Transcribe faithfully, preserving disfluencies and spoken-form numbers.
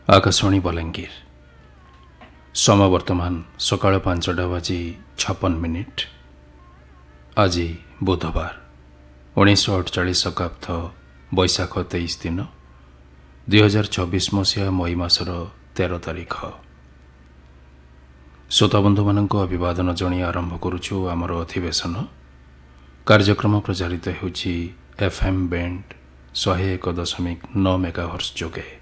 आकाशवाणी बलांगीर समय वर्तमान सकाळ पांचटा बाजी छप्पन मिनिट। आज बुधवार उन्नीस अड़चाश शकाब्द बैशाख तेईस दिन दुई हजार चौबीस मसीहा मई मासर तेरह तारिख। श्रोताबंधु मान अभिवादन जणी आरंभ करुछु आमर अधिवेशन। कार्यक्रम प्रचारित होछि एफएम बैंड शहे एक दशमिक नौ मेगाहर्ट्ज जोगे।